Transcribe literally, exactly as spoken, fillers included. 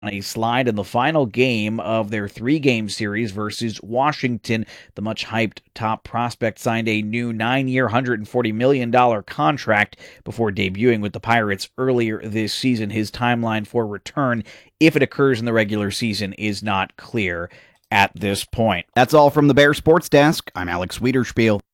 a slide in the final game of their three-game series versus Washington. The much-hyped top prospect signed a new nine-year, one hundred forty million dollars contract before debuting with the Pirates earlier this season. His timeline for return, if it occurs in the regular season, is not clear at this point. That's all from the Bear Sports Desk. I'm Alex Wiederspiel.